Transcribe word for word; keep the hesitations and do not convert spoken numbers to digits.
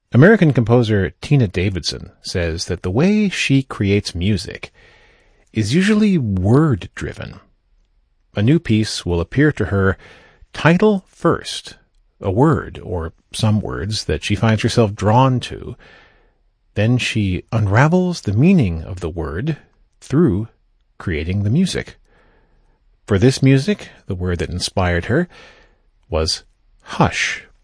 American composer Tina Davidson says that the way she creates music is usually word-driven. A new piece will appear to her title first, a word or some words that she finds herself drawn to. Then she unravels the meaning of the word through creating the music. For this music, the word that inspired her was hush.